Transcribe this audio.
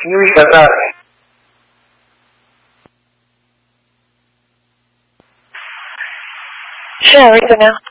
Can you read that? Sure, I'll read it now.